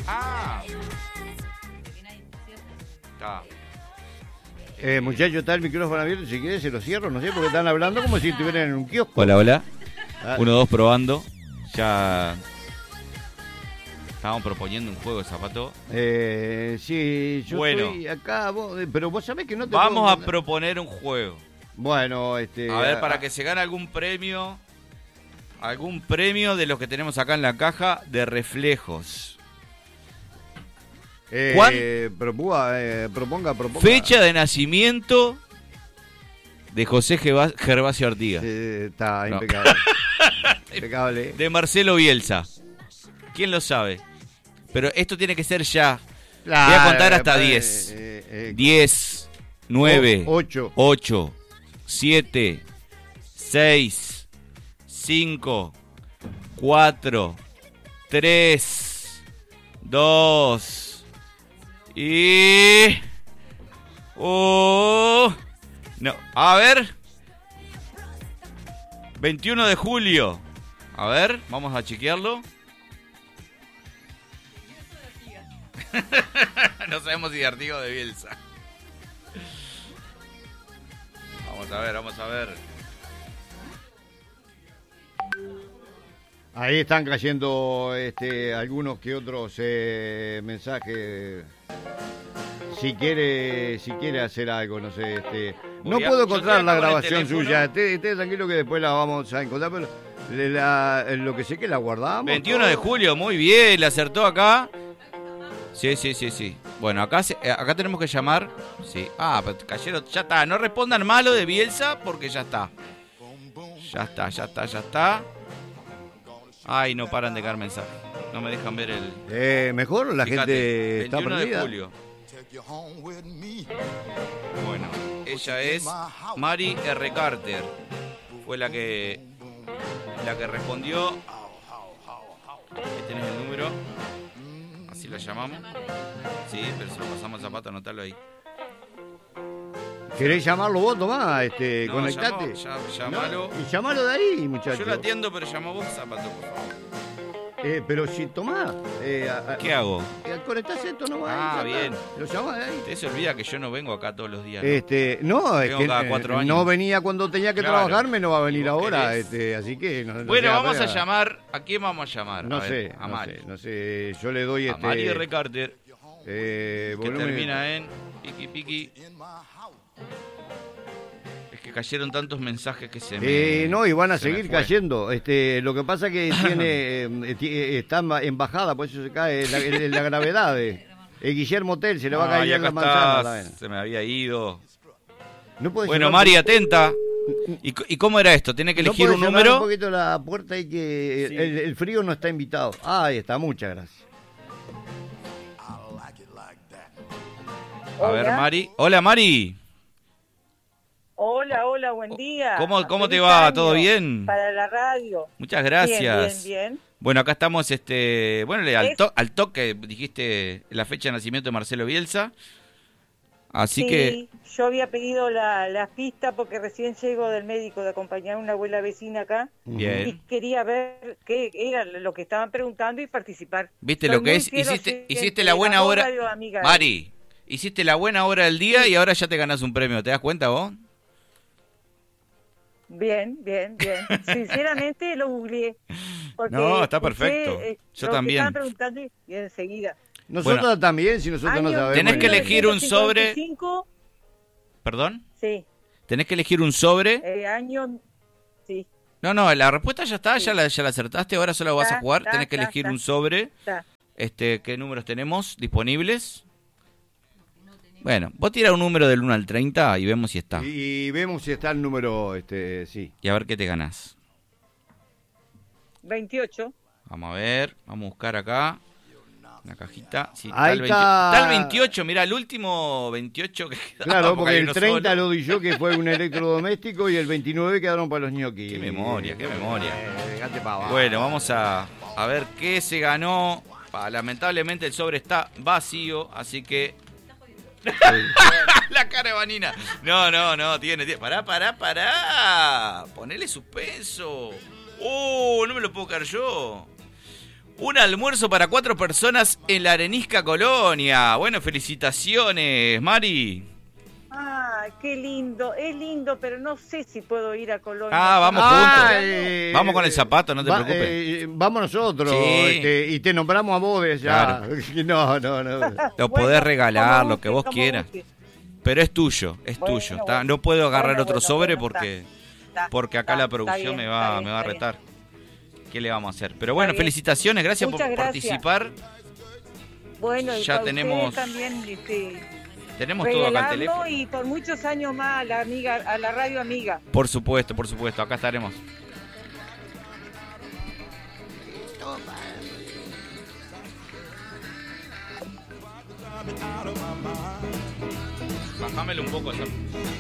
Ah. Está. Muchachos, está el micrófono abierto. Si quieres, se lo cierro. No sé, porque están hablando como si estuvieran en un kiosco. Hola, hola. Ah. 1, 2, probando. Ya estábamos proponiendo un juego de zapato. Sí, yo Bueno. estoy acá, pero vos sabés que no te Vamos puedo a proponer un juego. Bueno, A ver, para que se gane algún premio. Algún premio de los que tenemos acá en la caja de reflejos. proponga. Fecha de nacimiento de José Gervasio Artigas. Está No. impecable. Impecable. De Marcelo Bielsa. ¿Quién lo sabe? Pero esto tiene que ser ya. Voy a contar hasta 10. 10, 9, 8, 7, 6, 5, 4, 3, 2 y... no, a ver. 21 de julio. A ver, vamos a chequearlo. No sabemos si de Artigas o de Bielsa. Vamos a ver. Ahí están cayendo algunos que otros mensajes. Si quiere hacer algo, no sé. No puedo encontrar la grabación suya. Esté tranquilo que después la vamos a encontrar, pero lo que sé que la guardamos. 21 de julio, muy bien, le acertó acá. Sí. Bueno, acá tenemos que llamar. Sí. Pero cayeron, ya está. No respondan malo de Bielsa porque ya está. Ya está. Ay, no paran de caer mensajes. No me dejan ver el... Mejor la Fíjate, gente está 21 perdida. de julio. Bueno, ella es Mari R. Carter. Fue la que respondió. Ahí tenés el número. Así la llamamos. Sí, pero se lo pasamos al zapato, anotalo ahí. ¿Querés llamarlo vos, Tomás? No, Conectate. llamalo. No, y llamalo de ahí, muchachos. Yo lo atiendo, pero llama vos, zapato, por favor. Pero si Tomás... ¿Qué hago? Conectás esto nomás. Ah, ahí, bien. Lo llamás de ahí. Usted se olvida que yo no vengo acá todos los días. No, es Vengo que cada 4 años. no venía cuando tenía que Claro. trabajar, me no va a venir ¿Y vos ahora, querés? así que... No Bueno, sea vamos a pega. llamar. ¿A quién vamos a llamar? No A ver, sé, a Mari. no sé, yo le doy A Mari R. Carter, que volumen. termina en piqui. Es que cayeron tantos mensajes que se me... No, y van a se me seguir fue. cayendo. Lo que pasa que está en bajada, por eso se cae la gravedad. Guillermo Tell se le va a caer Ay, en la acá manzana está, también. se me había ido. No podés Bueno, cerrar Mari, atenta. ¿Y cómo era esto? ¿Tiene que elegir podés un cerrar número? un poquito la puerta y que Sí. el frío no está invitado. Ahí está, muchas gracias. A ver, Mari. Hola, Mari. Hola, buen día. ¿Cómo te Feliz va? año ¿Todo bien? Para la radio. Muchas gracias. Bien. Bueno, acá estamos, bueno, al toque dijiste la fecha de nacimiento de Marcelo Bielsa. Así Sí, que... yo había pedido la pista porque recién llego del médico de acompañar a una abuela vecina acá. Bien. Y quería ver qué era lo que estaban preguntando y participar. ¿Viste Soy lo que muy es? fiel Hiciste oyente la de buena la hora. radio amiga. Mari, hiciste la buena hora del día y ahora ya te ganás un premio. ¿Te das cuenta vos? Bien. Sinceramente lo googleé. Porque No, está escuché, perfecto. Yo lo también. que estaban preguntando y enseguida. Nosotros Bueno. también, si nosotros no Año sabemos. Tenés que ni- elegir un sobre. 1955, ¿Perdón? Sí, Tenés que elegir un sobre. año... Sí, No, la respuesta ya está, Sí. ya la acertaste, ahora solo vas a jugar. Tenés que Está, elegir está. un sobre. está. ¿Qué números tenemos disponibles? Bueno, vos tira un número del 1 al 30 y vemos si está. Y vemos si está el número, sí. Y a ver qué te ganás. 28. Vamos a ver, vamos a buscar acá. Una cajita. Sí, Ahí está, está. está el 28, mirá, el último 28 que quedaba. Claro, porque hay el uno 30 solo. lo di yo, que fue un electrodoméstico, y el 29 quedaron para los ñoquis. Qué memoria, qué memoria. Dejate pa' abajo. Bueno, vamos a ver qué se ganó. Lamentablemente el sobre está vacío, así que... La cara de Vanina. No, tiene. Pará. Ponele suspenso. No me lo puedo caer yo. Un almuerzo para 4 personas en la Arenisca Colonia. Bueno, felicitaciones, Mari. Ah, qué lindo, es lindo, pero no sé si puedo ir a Colonia. Ah, vamos juntos. Vamos con el zapato, no te preocupes. Vamos nosotros, Sí. y te nombramos a vos ya. Claro. No. Lo podés regalar, lo que vos quieras. Pero es tuyo, es Bueno, tuyo. bueno. No puedo agarrar Bueno, otro bueno, sobre bueno, porque acá la producción me va a retar. ¿Qué le vamos a hacer? Pero bueno, Está bien. felicitaciones, gracias Muchas por gracias. participar. Bueno, y Ya para tenemos- ustedes también, Tenemos todo acá al regalando teléfono. y por muchos años más a la radio amiga. Por supuesto, acá estaremos. Bájamelo un poco,